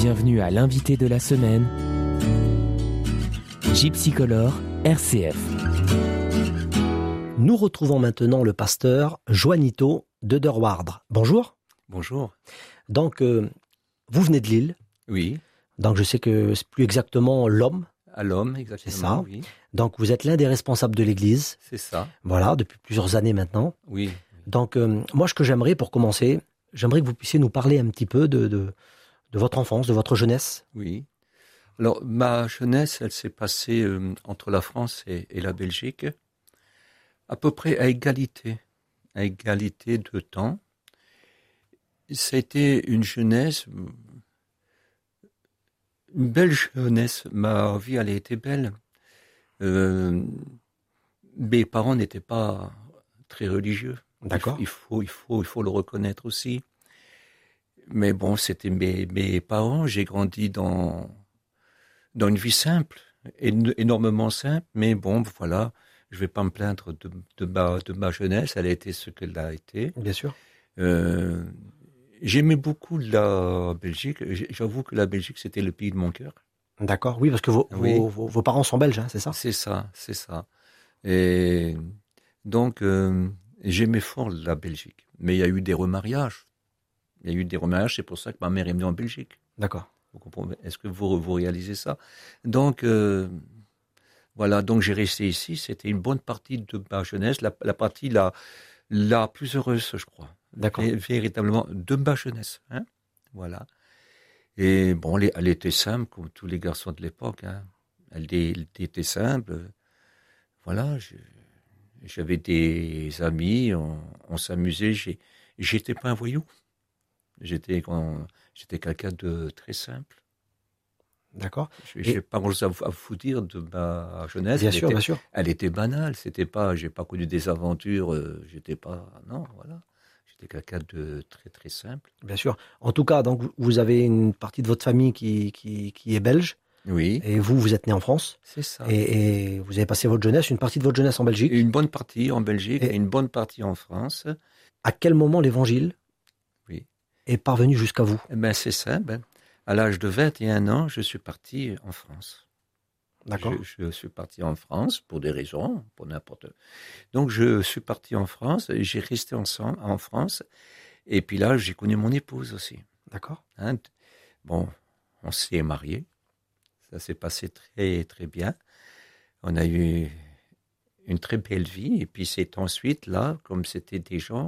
Bienvenue à l'invité de la semaine, Gypsycolor RCF. Nous retrouvons maintenant le pasteur Juanito de Derwaardre. Bonjour. Bonjour. Donc, vous venez de Lille. Oui. Donc, je sais que c'est plus exactement l'Homme. À l'Homme, exactement. C'est ça. Oui. Donc, vous êtes l'un des responsables de l'Église. C'est ça. Voilà, depuis plusieurs années maintenant. Oui. Donc, moi, ce que j'aimerais, pour commencer, j'aimerais que vous puissiez nous parler un petit peu de votre enfance, de votre jeunesse. Oui. Alors, ma jeunesse, elle s'est passée entre la France et la Belgique, à peu près à égalité de temps. Ça a été une jeunesse, une belle jeunesse. Ma vie, elle a été belle. Mes parents n'étaient pas très religieux. D'accord. Il faut le reconnaître aussi. Mais bon, c'était mes parents. J'ai grandi dans une vie simple, énormément simple. Mais bon, voilà, je vais pas me plaindre de ma jeunesse. Elle a été ce qu'elle a été. Bien sûr. J'aimais beaucoup la Belgique. J'avoue que la Belgique, c'était le pays de mon cœur. D'accord, oui, parce que vos parents sont belges, hein, c'est ça? C'est ça. Et donc, j'aimais fort la Belgique. Mais il y a eu des remariages. C'est pour ça que ma mère est venue en Belgique. D'accord. Vous comprenez? Est-ce que vous réalisez ça? Donc, voilà, donc j'ai resté ici. C'était une bonne partie de ma jeunesse, la partie la plus heureuse, je crois. D'accord. Véritablement, de ma jeunesse. Hein? Voilà. Et bon, elle était simple, comme tous les garçons de l'époque. Hein. Elle était simple. Voilà, j'avais des amis, on s'amusait. J'étais pas un voyou. J'étais quelqu'un de très simple. D'accord. Je n'ai pas grand-chose à vous dire de ma jeunesse. Bien sûr. Elle était banale. J'ai pas connu des aventures. Non, voilà. J'étais quelqu'un de très très simple. Bien sûr. En tout cas, donc vous avez une partie de votre famille qui est belge. Oui. Et vous êtes né en France. C'est ça. Et vous avez passé une partie de votre jeunesse en Belgique. Une bonne partie en Belgique et une bonne partie en France. À quel moment l'évangile est parvenu jusqu'à vous? Eh ben, c'est simple. À l'âge de 21 ans, je suis parti en France. D'accord. Je suis parti en France pour des raisons, pour n'importe. Donc, je suis parti en France, et j'ai resté ensemble en France. Et puis là, j'ai connu mon épouse aussi. D'accord. Hein? Bon, on s'est mariés. Ça s'est passé très, très bien. On a eu une très belle vie. Et puis, c'est ensuite, là, comme c'était des gens,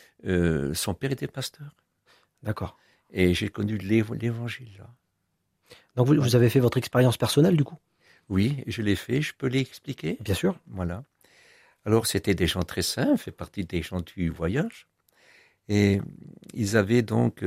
son père était pasteur. D'accord. Et j'ai connu l'évangile, là. Donc, vous avez fait votre expérience personnelle, du coup? Oui, je l'ai fait. Je peux l'expliquer? Bien sûr. Voilà. Alors, c'était des gens très saints, fait partie des gens du voyage. Et ils avaient donc...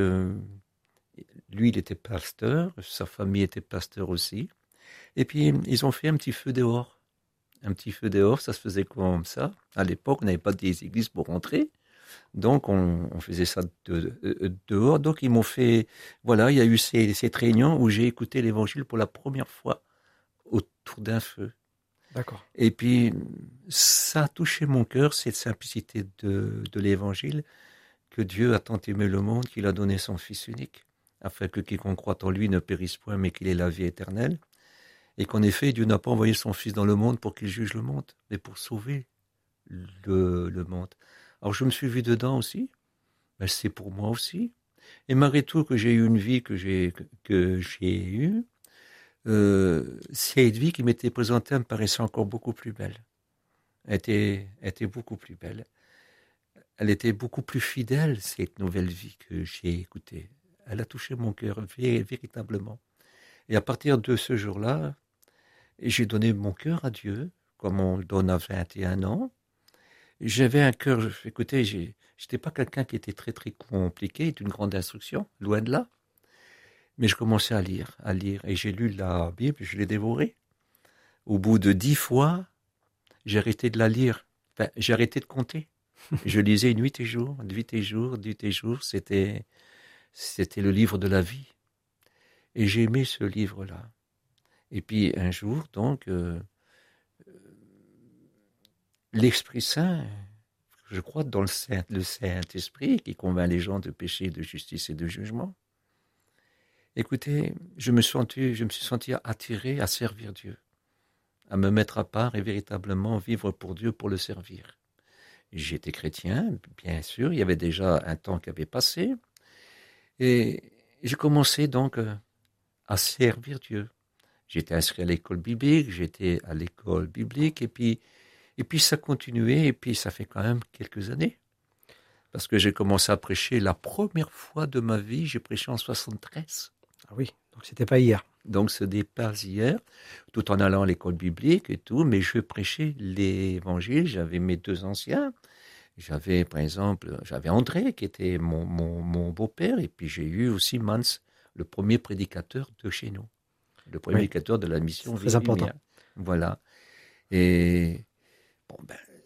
lui, il était pasteur, sa famille était pasteur aussi. Et puis, ils ont fait un petit feu dehors. Un petit feu dehors, ça se faisait comme ça. À l'époque, on n'avait pas des églises pour rentrer. Donc, on faisait ça dehors. Donc, ils m'ont fait... Voilà, il y a eu cette réunion où j'ai écouté l'évangile pour la première fois autour d'un feu. D'accord. Et puis, ça a touché mon cœur, cette simplicité de l'évangile, que Dieu a tant aimé le monde qu'il a donné son Fils unique, afin que quiconque croit en lui ne périsse point, mais qu'il ait la vie éternelle. Et qu'en effet, Dieu n'a pas envoyé son Fils dans le monde pour qu'il juge le monde, mais pour sauver le monde. Alors je me suis vu dedans aussi, mais c'est pour moi aussi. Et malgré tout que j'ai eu une vie que j'ai eue, cette vie qui m'était présentée me paraissait encore beaucoup plus belle. Elle était beaucoup plus belle. Elle était beaucoup plus fidèle, cette nouvelle vie que j'ai écoutée. Elle a touché mon cœur véritablement. Et à partir de ce jour-là, j'ai donné mon cœur à Dieu, comme on le donne à 21 ans. J'avais un cœur, écoutez, j'étais pas quelqu'un qui était très très compliqué, d'une grande instruction, loin de là. Mais je commençais à lire, et j'ai lu la Bible, je l'ai dévorée. Au bout de 10 fois, j'ai arrêté de la lire, enfin, j'ai arrêté de compter. Je lisais nuit et jour, c'était le livre de la vie. Et j'ai aimé ce livre-là. Et puis un jour, donc, l'Esprit Saint, je crois dans le Saint-Esprit qui convainc les gens de péché, de justice et de jugement. Écoutez, je me suis senti attiré à servir Dieu, à me mettre à part et véritablement vivre pour Dieu, pour le servir. J'étais chrétien, bien sûr, il y avait déjà un temps qui avait passé, et j'ai commencé donc à servir Dieu. J'étais inscrit à l'école biblique, et puis ça continuait, et puis ça fait quand même quelques années. Parce que j'ai commencé à prêcher la première fois de ma vie, j'ai prêché en 73. Ah oui, donc c'était pas hier. Donc ce n'est pas hier, tout en allant à l'école biblique et tout, mais je prêchais l'évangile, j'avais mes 2 anciens. J'avais, par exemple, André, qui était mon beau-père, et puis j'ai eu aussi Mans, le premier prédicateur de chez nous, le premier prédicateur de la mission Vie très important. Lumière. Voilà. Et bon,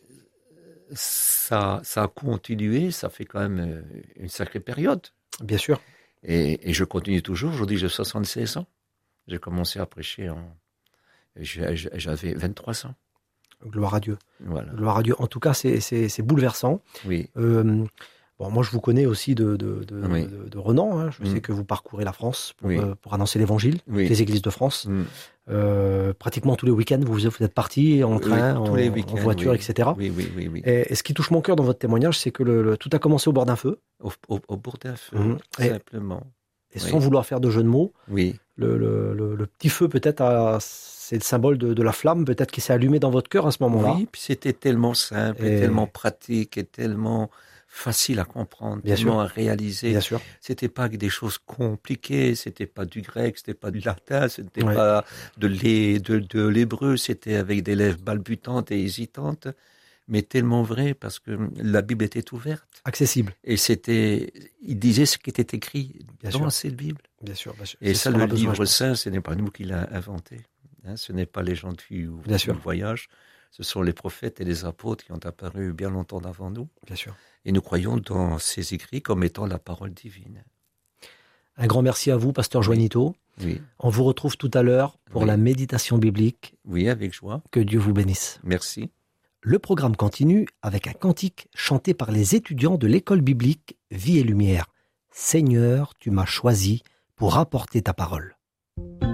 ça a continué, ça fait quand même une sacrée période. Bien sûr. Et je continue toujours. Aujourd'hui, j'ai 76 ans. J'ai commencé à prêcher j'avais 23 ans. Gloire à Dieu. Voilà. Gloire à Dieu. En tout cas, c'est bouleversant. Oui. Bon, moi, je vous connais aussi de Renan. Hein. Je sais que vous parcourez la France pour annoncer l'Évangile, les églises de France. Pratiquement tous les week-ends, vous êtes partis en train, en voiture, etc. Oui. Et ce qui touche mon cœur dans votre témoignage, c'est que tout a commencé au bord d'un feu. Au bord d'un feu, simplement. Et sans vouloir faire de jeu de mots, le petit feu, peut-être, c'est le symbole de la flamme, peut-être, qui s'est allumé dans votre cœur à ce moment-là. Oui, puis c'était tellement simple, et tellement pratique, et tellement facile à comprendre, tellement à réaliser. Bien sûr. C'était pas des choses compliquées, c'était pas du grec, c'était pas du latin, c'était pas de l'hébreu, c'était avec des lèvres balbutantes et hésitantes, mais tellement vrai parce que la Bible était ouverte. Accessible. Et il disait ce qui était écrit dans cette Bible. Bien sûr. Et ça, le livre saint, ce n'est pas nous qui l'a inventé. Hein, ce n'est pas les gens du voyage. Ce sont les prophètes et les apôtres qui ont apparu bien longtemps avant nous. Bien sûr. Et nous croyons dans ces écrits comme étant la parole divine. Un grand merci à vous, pasteur Joanito. Oui. On vous retrouve tout à l'heure pour la méditation biblique. Oui, avec joie. Que Dieu vous bénisse. Merci. Le programme continue avec un cantique chanté par les étudiants de l'école biblique Vie et Lumière. Seigneur, tu m'as choisi pour apporter ta parole.